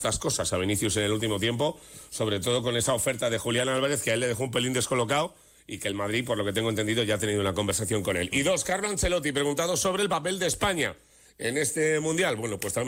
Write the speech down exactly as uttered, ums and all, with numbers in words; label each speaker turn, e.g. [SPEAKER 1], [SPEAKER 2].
[SPEAKER 1] estas cosas a Vinicius en el último tiempo, sobre todo con esa oferta de Julián Álvarez, que a él le dejó un pelín descolocado y que el Madrid, por lo que tengo entendido, ya ha tenido una conversación con él. Y dos, Carlo Ancelotti, preguntado sobre el papel de España en este Mundial. Bueno, pues también